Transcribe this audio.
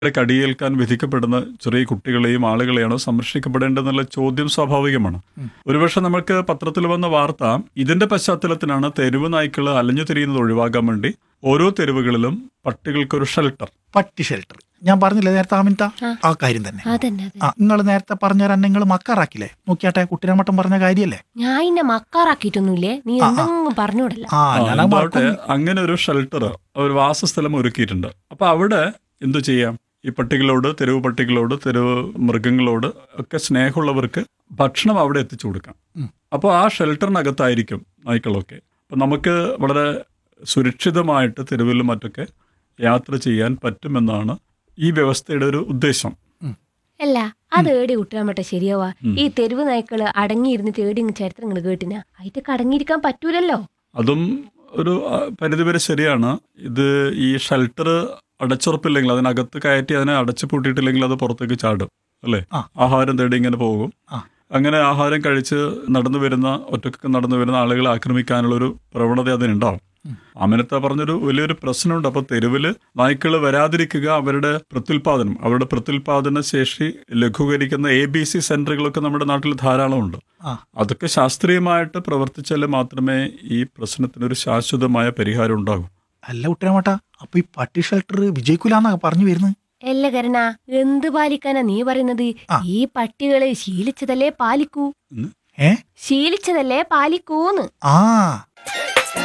കടിയേൽക്കാൻ വിധിക്കപ്പെടുന്ന ചെറിയ കുട്ടികളെയും ആളുകളെയാണോ സംരക്ഷിക്കപ്പെടേണ്ടതെന്നുള്ള ചോദ്യം സ്വാഭാവികമാണ്. ഒരുപക്ഷെ നമുക്ക് പത്രത്തിൽ വന്ന വാർത്ത ഇതിന്റെ പശ്ചാത്തലത്തിലാണ് തെരുവ് നായ്ക്കൾ അലഞ്ഞു തിരിയുന്നത് ഒഴിവാക്കാൻ വേണ്ടി ഓരോ തെരുവുകളിലും പട്ടികൾക്കൊരു ഷെൽട്ടർ. പട്ടി ഷെൽട്ടർ ഞാൻ പറഞ്ഞില്ലേ നേരത്തെ ആമിൻത, ആ കാര്യം തന്നെ. നിങ്ങൾ നേരത്തെ പറഞ്ഞ നിങ്ങൾ മക്കാറാക്കില്ലേ? നോക്കിയാട്ടെ, കുട്ടിരാമട്ടം പറഞ്ഞ കാര്യല്ലേ? ഞാൻ ഇന്നെ മക്കാറാക്കിയിട്ടൊന്നുമില്ലേ, നീ എന്തെങ്കിലും പറഞ്ഞോടല്ല. അങ്ങനെ ഒരു ഷെൽട്ടർ, ഒരു വാസസ്ഥലം ഒരുക്കിയിട്ടുണ്ട്. അപ്പൊ അവിടെ എന്തു ചെയ്യാം? ഈ പട്ടികളോട്, തെരുവ് പട്ടികളോട്, തെരുവ് മൃഗങ്ങളോട് ഒക്കെ സ്നേഹമുള്ളവർക്ക് ഭക്ഷണം അവിടെ എത്തിച്ചു കൊടുക്കാം. അപ്പോൾ ആ ഷെൽട്ടറിനകത്തായിരിക്കും നായ്ക്കളൊക്കെ. അപ്പം നമുക്ക് വളരെ സുരക്ഷിതമായിട്ട് തെരുവിലും മറ്റൊക്കെ യാത്ര ചെയ്യാൻ പറ്റുമെന്നാണ് ഈ വ്യവസ്ഥയുടെ ഒരു ഉദ്ദേശം. അല്ല, അത് ഏടി കുട്ടിയാമട്ടെ ശരിയാവാ? ഈ തെരുവ് നായ്ക്കള് അടങ്ങിയിരുന്നിട്ട് ഏടി ചരിത്രങ്ങൾ കേട്ടിനാ അതിറ്റൊക്കെ അടങ്ങിയിരിക്കാൻ പറ്റൂലല്ലോ. അതും ഒരു പരിധിവരെ ശരിയാണ്. ഇത് ഈ ഷെൽട്ടർ അടച്ചുറപ്പില്ലെങ്കിൽ, അതിനകത്ത് കയറ്റി അതിനെ അടച്ചു പൂട്ടിയിട്ടില്ലെങ്കിൽ അത് പുറത്തേക്ക് ചാടും അല്ലേ? ആഹാരം തേടി ഇങ്ങനെ പോകും. അങ്ങനെ ആഹാരം കഴിച്ച് ഒറ്റക്കൊക്കെ നടന്നു വരുന്ന ആളുകളെ ആക്രമിക്കാനുള്ളൊരു പ്രവണത അതിനുണ്ടാവും. അമിനത്ത പറഞ്ഞൊരു വലിയൊരു പ്രശ്നമുണ്ട്. അപ്പോൾ തെരുവിൽ നായ്ക്കൾ വരാതിരിക്കുക, അവരുടെ പ്രത്യുൽപാദന ശേഷി ലഘൂകരിക്കുന്ന ABC സെന്ററുകളൊക്കെ നമ്മുടെ നാട്ടിൽ ധാരാളമുണ്ട്. അതൊക്കെ ശാസ്ത്രീയമായിട്ട് പ്രവർത്തിച്ചാൽ മാത്രമേ ഈ പ്രശ്നത്തിനൊരു ശാശ്വതമായ പരിഹാരം ഉണ്ടാകൂ. അല്ല കുട്ടിരാമട്ട, അപ്പൊ ഈ പട്ടി ഷെൽട്ടർ വിജയിക്കൂലെന്നാ പറഞ്ഞു വരുന്നത്? അല്ല കരണ, എന്ത് പാലിക്കാനാ നീ പറയുന്നത്? ഈ പട്ടികള് ശീലിച്ചതല്ലേ പാലിക്കൂന്ന്. ആ